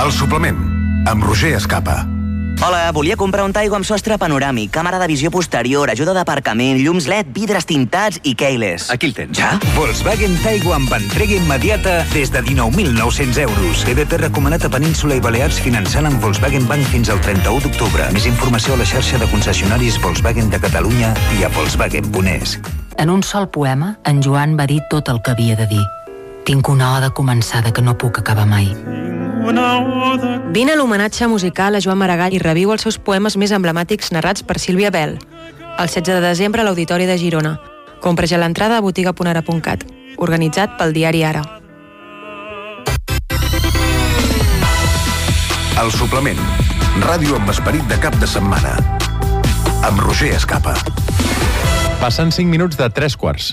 El suplement, amb Roger Escapa. Hola, volia comprar un Taigo amb sostre panoràmic, càmera de visió posterior, ajuda d'aparcament, llums LED, vidres tintats i keyless. Aquí el tens. Ja? Volkswagen Taigo amb entrega immediata des de 19.900 euros. TDT recomanat a Península i Balears finançant amb Volkswagen Bank fins al 31 d'octubre. Més informació a la xarxa de concessionaris Volkswagen de Catalunya i a Volkswagen.es. En un sol poema, en Joan va dir tot el que havia de dir. Tinc una oda començada que no puc acabar mai. Vine a l'homenatge musical a Joan Maragall i reviu els seus poemes més emblemàtics narrats per Sílvia Bel. El 16 de desembre a l'Auditori de Girona. Compra ja l'entrada a botiga.ara.cat. Organitzat pel diari Ara. El suplement, ràdio amb esperit de cap de setmana. Amb Roger Escapa. Passen 5 minuts de 3:15.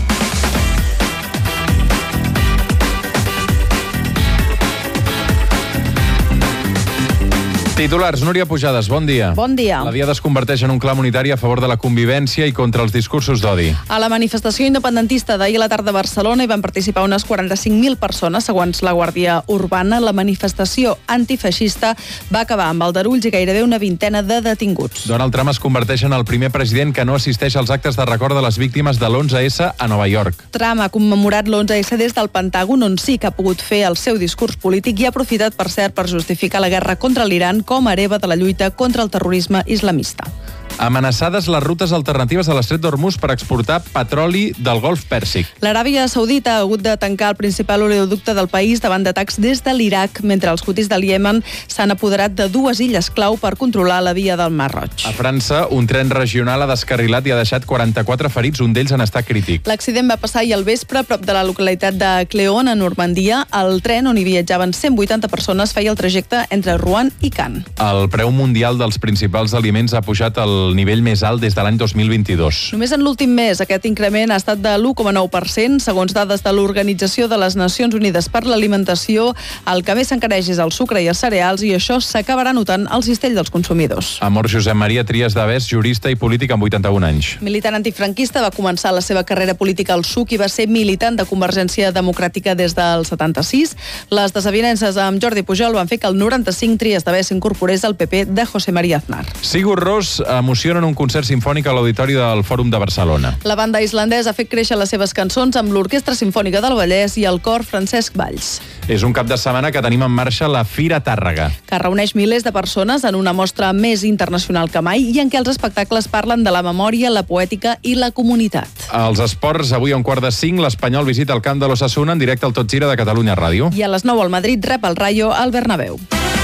Titulars, Núria Pujades, bon dia. Bon dia. La Diada es converteix en un clam unitari a favor de la convivència i contra els discursos d'odi. A la manifestació independentista d'ahir a la tarda a Barcelona hi van participar unes 45.000 persones, segons la Guàrdia Urbana. La manifestació antifeixista va acabar amb aldarulls i gairebé una vintena de detinguts. Donald Trump es converteix en el primer president que no assisteix als actes de record de les víctimes de l'11S a Nova York. Trump ha commemorat l'11S des del Pentàgon, on sí que ha pogut fer el seu discurs polític i ha aprofitat, per cert, per justificar la guerra contra l'Iran com a hereva de la lluita contra el terrorisme islamista. Amenaçades les rutes alternatives a l'Estret d'Hormuz per exportar petroli del Golf Pèrsic. L'Aràbia Saudita ha hagut de tancar el principal oleoducte del país davant d'atacs des de l'Iraq, mentre els hutis del Iemen s'han apoderat de 2 illes clau per controlar la via del Mar Roig. A França, un tren regional ha descarrilat i ha deixat 44 ferits, un d'ells en estat crític. L'accident va passar ahir al vespre a prop de la localitat de Cléon, a Normandia. El tren, on hi viatjaven 180 persones, feia el trajecte entre Rouen i Cannes. El preu mundial dels principals aliments ha pujat al nivell més alt des de l'any 2022. Només en l'últim mes aquest increment ha estat de l'1,9%. Segons dades de l'Organització de les Nacions Unides per l'Alimentació, el que més s'encareix és el sucre i els cereals, i això s'acabarà notant al cistell dels consumidors. Ha mort Josep Maria Trias d'Avés, jurista i polític amb 81 anys. Militant antifranquista, va començar la seva carrera política al SUC i va ser militant de Convergència Democràtica des del 76. Les desavinences amb Jordi Pujol van fer que el 95 Trias d'Avés s'incorporés al PP de José María Aznar. Sigur Rós emociona en un concert simfònic a l'Auditori del Fòrum de Barcelona. La banda islandesa ha fet créixer les seves cançons amb l'Orquestra Simfònica del Vallès i el cor Francesc Valls. És un cap de setmana que tenim en marxa la Fira Tàrrega, que reuneix milers de persones en una mostra més internacional que mai i en què els espectacles parlen de la memòria, la poètica i la comunitat. Els esports, avui a 4:45, l'Espanyol visita el camp de l'Osasuna en directe al Tot Gira de Catalunya Ràdio. I a les 9 el Madrid rep el Rayo al Bernabéu.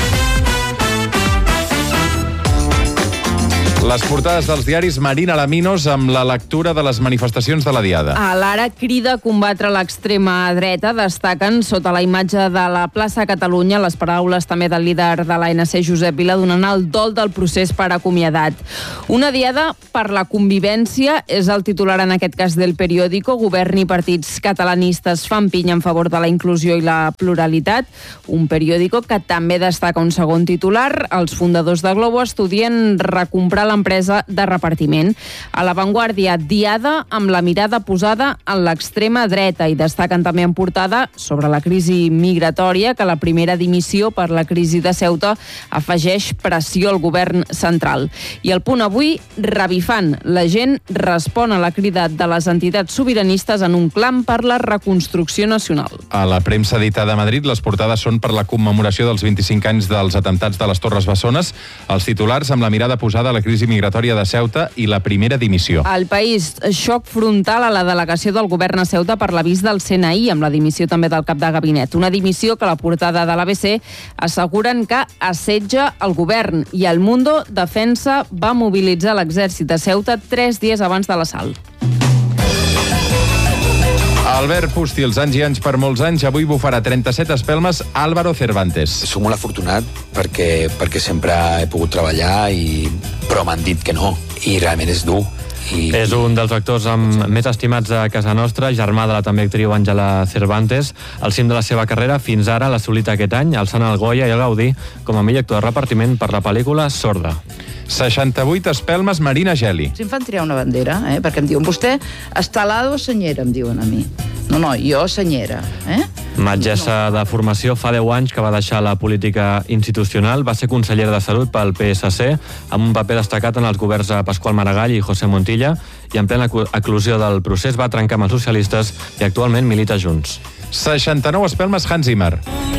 Les portades dels diaris Marina Laminos amb la lectura de les manifestacions de la Diada. A l'Ara crida a combatre l'extrema dreta. Destaquen sota la imatge de la plaça Catalunya les paraules també del líder de l'ANC, Josep Vila, donant el dol del procés per acomiadat. Una Diada per la convivència és el titular en aquest cas del periòdico. Govern i partits catalanistes fan pinya en favor de la inclusió i la pluralitat. Un periòdico que també destaca un segon titular. Els fundadors de Globo estudien recomprar l'empresa de repartiment. A l'avantguàrdia, Diada amb la mirada posada en l'extrema dreta, i destaquen també en portada sobre la crisi migratòria que la primera dimissió per la crisi de Ceuta afegeix pressió al govern central. I el Punt avui, revifant. La gent respon a la crida de les entitats sobiranistes en un clam per la reconstrucció nacional. A la premsa editada a Madrid, les portades són per la commemoració dels 25 anys dels atemptats de les Torres Bessones. Els titulars amb la mirada posada a la crisi migratòria de Ceuta i la primera dimissió. Al País, xoc frontal a la delegació del govern a Ceuta per l'avís del CNI, amb la dimissió també del cap de gabinet. Una dimissió que la portada de l'ABC asseguren que assetja el govern, i El Mundo defensa va mobilitzar l'exèrcit de Ceuta 3 dies abans de l'assalt. Albert Pusti, els anys i anys per molts anys, avui bufarà 37 espelmes Álvaro Cervantes. Soc molt afortunat perquè sempre he pogut treballar, però m'han dit que no, i realment és dur. És un dels actors més estimats a casa nostra, germà de la també actriu Àngela Cervantes. Al cim de la seva carrera, fins ara l'ha assolit aquest any, alçant el Goya i el Gaudí com a millor actor de repartiment per la pel·lícula Sorda. 68 espelmes Marina Geli. Si em fan triar una bandera, perquè em diuen, vostè està al lado, senyera, em diuen a mi. No, jo, senyera. Metgessa de formació, fa 10 anys que va deixar la política institucional, va ser consellera de Salut pel PSC, amb un paper destacat en els governs de Pasqual Maragall i José Montilla, i en plena eclosió del procés va trencar amb els socialistes i actualment milita Junts. 69 espelmes Hans Zimmer.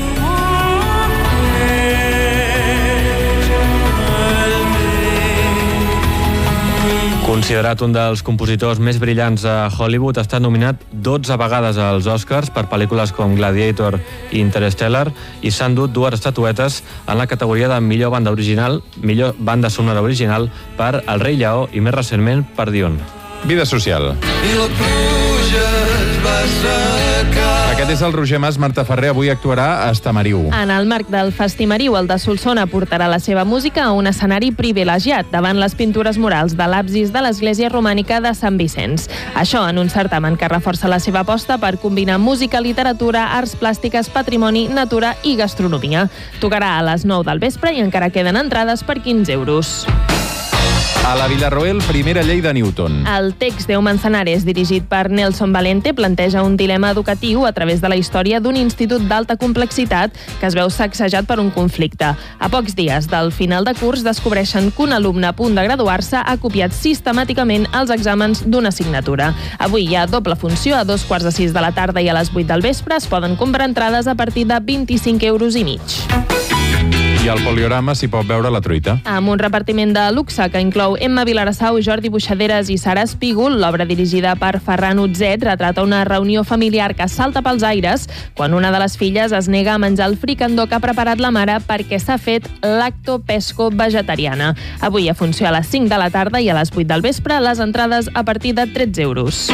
Considerat un dels compositors més brillants a Hollywood, ha estat nominat 12 vegades als Oscars per pel·lícules com Gladiator i Interstellar i s'han dut 2 estatuetes en la categoria de millor banda original, millor banda sonora original per El Rei Lleó i més recentment per Dune. Vida social. I la pluja es va secar. Aquest és el Roger Mas. Marta Ferrer avui actuarà a Estamariu. En el marc del Festimariu, el de Solsona portarà la seva música a un escenari privilegiat davant les pintures murals de l'absis de l'església romànica de Sant Vicenç. Això en un certamen que reforça la seva aposta per combinar música, literatura, arts plàstiques, patrimoni, natura i gastronomia. Tocarà a les 9 del vespre i encara queden entrades per 15 euros. A la Villarroel, primera llei de Newton. El text Déu Manzanares, dirigit per Nelson Valente, planteja un dilema educatiu a través de la història d'un institut d'alta complexitat que es veu sacsejat per un conflicte. A pocs dies del final de curs descobreixen que un alumne a punt de graduar-se ha copiat sistemàticament els exàmens d'una assignatura. Avui hi ha doble funció a 2:45 de la tarda i a les 8 del vespre. Es poden comprar entrades a partir de 25,5 euros. I al Poliorama s'hi pot veure La truita. Amb un repartiment de luxe que inclou Emma Vilarassau, Jordi Buixaderes i Sara Espígol, l'obra dirigida per Ferran Utzet retrata una reunió familiar que salta pels aires quan una de les filles es nega a menjar el fricandó que ha preparat la mare perquè s'ha fet lacto-pesco-vegetariana. Avui a funció a les 5 de la tarda i a les 8 del vespre, les entrades a partir de 13 euros.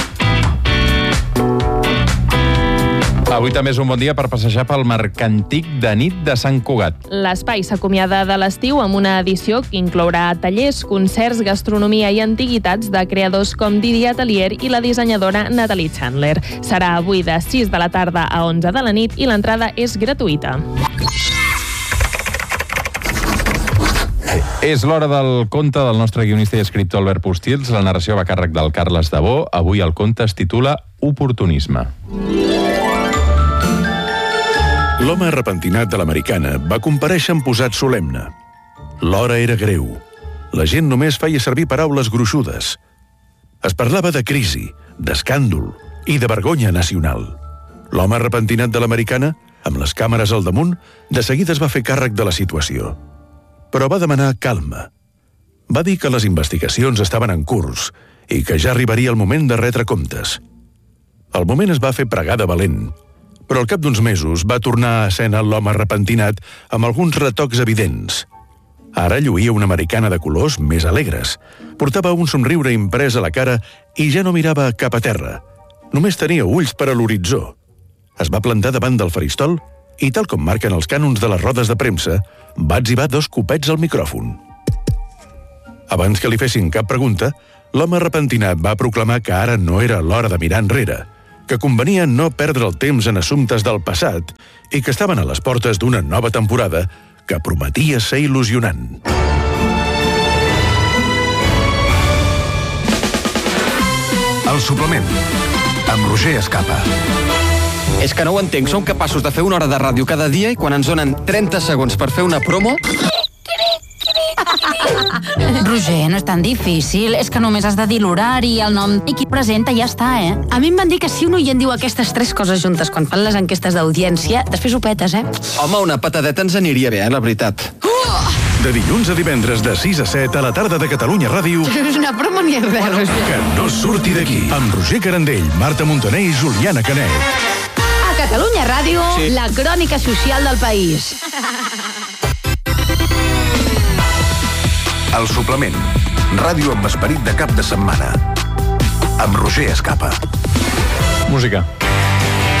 Avui també és un bon dia per passejar pel Mercantic de nit de Sant Cugat. L'espai s'acomiada de l'estiu amb una edició que inclourà tallers, concerts, gastronomia i antiguitats de creadors com Didi Atelier i la dissenyadora Natalie Chandler. Serà avui de 6 de la tarda a 11 de la nit i l'entrada és gratuïta. És l'hora del conte del nostre guionista i escriptor Albert Postils. La narració va a càrrec del Carles Dabó. Avui el conte es titula Oportunisme. L'home arrepentinat de l'Americana va comparèixer amb posat solemne. L'hora era greu. La gent només feia servir paraules gruixudes. Es parlava de crisi, d'escàndol i de vergonya nacional. L'home arrepentinat de l'Americana, amb les càmeres al damunt, de seguida es va fer càrrec de la situació. Però va demanar calma. Va dir que les investigacions estaven en curs i que ja arribaria el moment de retre comptes. El moment es va fer pregar de valent, però al cap d'uns mesos va tornar a escena l'home arrepentinat amb alguns retocs evidents. Ara lluïa una americana de colors més alegres, portava un somriure imprès a la cara i ja no mirava cap a terra. Només tenia ulls per a l'horitzó. Es va plantar davant del faristol i, tal com marquen els cànons de les rodes de premsa, va etzibar 2 copets al micròfon. Abans que li fessin cap pregunta, l'home arrepentinat va proclamar que ara no era l'hora de mirar enrere, que convenia no perdre el temps en assumptes del passat i que estaven a les portes d'una nova temporada que prometia ser il·lusionant. El suplement, amb Roger Escapa. És que no ho entenc, som capaços de fer una hora de ràdio cada dia i quan ens donen 30 segons per fer una promo... Roger, no és tan difícil. És que només has de dir l'horari, el nom i qui presenta i ja està, A mi em van dir que si un oient diu aquestes 3 coses juntes quan fan les enquestes d'audiència, després ho petes, Home, una patadeta ens aniria bé, la veritat. De dilluns a divendres de 6 a 7 a la tarda de Catalunya Ràdio. És una broma ni res. Que no surti d'aquí. Amb Roger Carandell, Marta Montaner i Juliana Canet. A Catalunya Ràdio, sí. La crònica social del país. El suplement. Ràdio amb esperit de cap de setmana. Amb Roger Escapa. Música.